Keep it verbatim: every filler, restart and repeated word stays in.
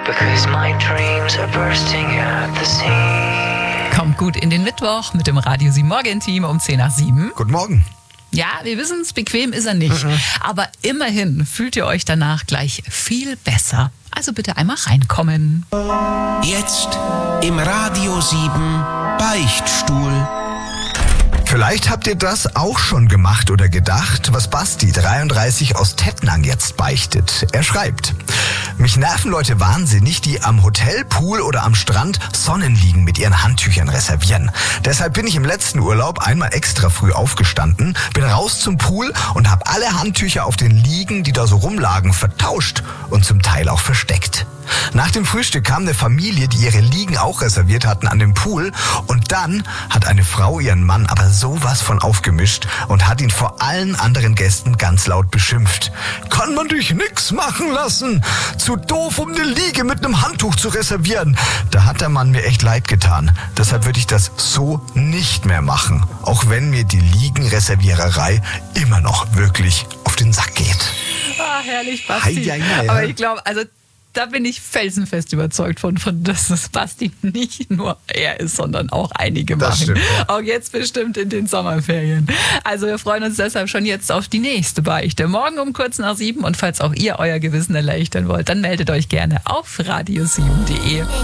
because my dreams are bursting at the seams. Kommt gut in den Mittwoch mit dem Radio sieben Morgen-Team um zehn nach sieben. Guten Morgen. Ja, wir wissen es, bequem ist er nicht. Mhm. Aber immerhin fühlt ihr euch danach gleich viel besser. Also bitte einmal reinkommen. Jetzt im Radio sieben Beichtstuhl. Vielleicht habt ihr das auch schon gemacht oder gedacht, was Basti, dreiunddreißig, aus Tettnang jetzt beichtet. Er schreibt: Mich nerven Leute wahnsinnig, die am Hotel, Pool oder am Strand Sonnenliegen mit ihren Handtüchern reservieren. Deshalb bin ich im letzten Urlaub einmal extra früh aufgestanden, bin raus zum Pool und habe alle Handtücher auf den Liegen, die da so rumlagen, vertauscht und zum Teil auch versteckt. Nach dem Frühstück kam eine Familie, die ihre Liegen auch reserviert hatten, an den Pool, und dann hat eine Frau ihren Mann aber sowas von aufgemischt und hat ihn vor allen anderen Gästen ganz laut beschimpft. Kann man dich nix machen lassen? Zu doof, um eine Liege mit einem Handtuch zu reservieren. Da hat der Mann mir echt leid getan. Deshalb würde ich das so nicht mehr machen, auch wenn mir die Liegenreserviererei immer noch wirklich auf den Sack geht. Ah, herrlich, Basti. Hei, hei, hei, aber ja. ich glaube, also da bin ich felsenfest überzeugt von, von, dass das Basti nicht nur er ist, sondern auch einige Das machen. stimmt, ja. Auch jetzt bestimmt in den Sommerferien. Also wir freuen uns deshalb schon jetzt auf die nächste Beichte. Morgen um kurz nach sieben, und falls auch ihr euer Gewissen erleichtern wollt, dann meldet euch gerne auf radio sieben punkt de.